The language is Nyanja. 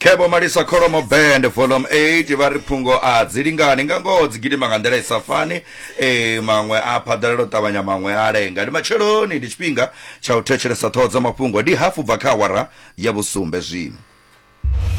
Kebo Marisa Koromo Band volume 8 vari phungo a dzilingani nga ngodzi gidima nga ndela isafani mangwe a phaḓalelo ṱavhanya mangwe a lenga ndi matsheloni ndi tshifhinga tsha u thetshelesa ṱhoho dza mafhungo ndi hafu bva kha awara ya vhusumbe zwino.